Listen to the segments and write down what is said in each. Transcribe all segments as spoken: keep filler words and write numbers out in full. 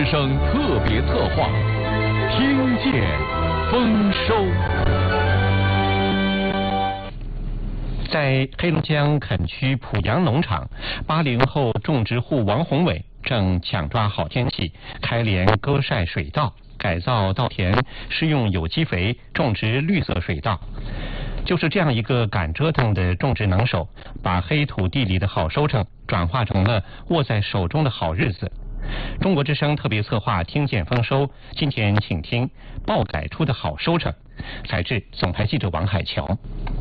之声特别策划，听见丰收。在黑龙江垦区濮阳农场，八零后种植户王宏伟正抢抓好天气，开镰割晒水稻，改造稻田，施用有机肥，种植绿色水稻。就是这样一个敢折腾的种植能手，把黑土地里的好收成转化成了握在手中的好日子。中国之声特别策划听见丰收，今天请听爆改出的好收成。采制总台记者王海桥。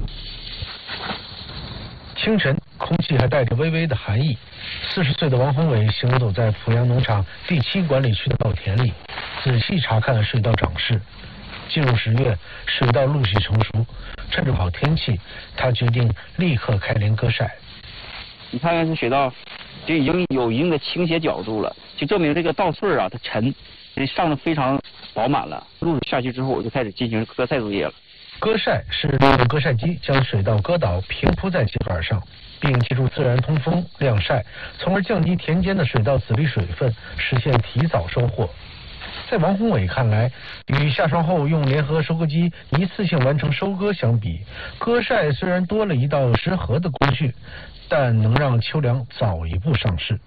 清晨，空气还带着微微的寒意。四十岁的王宏伟行走在濮阳农场第七管理区的稻田里，仔细查看水稻长势。进入十月，水稻陆续成熟，趁着好天气，他决定立刻开镰割晒。 你看看这水稻，就已经有一定的倾斜角度了，就证明这个稻穗啊，它沉，上的非常饱满了。露水下去之后，我就开始进行割晒作业了。 割晒是利用割晒机将水稻割倒，平铺在秸秆上，并借助自然通风晾晒，从而降低田间的水稻籽粒水分，实现提早收获。在王宏伟看来，与下梢后用联合收割机一次性完成收割相比，割晒虽然多了一道适合的工序，但能让秋粮早一步上市。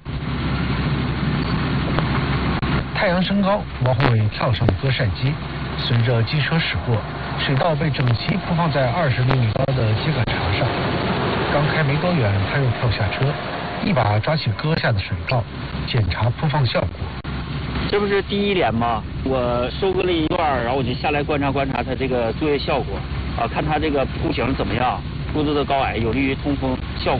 太阳升高，王宏伟跳上了割晒机，随着机车驶过，水稻被整齐铺放在二十厘米高的秸秆茬上。刚开没多远，他又跳下车，一把抓起割下的水稻，检查铺放效果。 这不是第一镰吗？我收割了一段，然后我就下来观察观察它这个作业效果，啊，看它这个铺型怎么样，铺子的高矮有利于通风效果。